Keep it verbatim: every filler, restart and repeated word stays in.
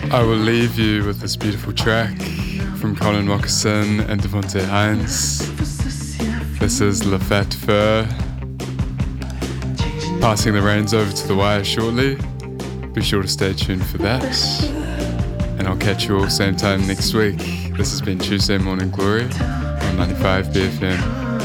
I will leave you with this beautiful track from Colin Moccasin and Devontae Hines. This is Le Fat Fur. Passing the reins over to The Wire shortly. Be sure to stay tuned for that. And I'll catch you all same time next week. This has been Tuesday Morning Glory on ninety-five B F M.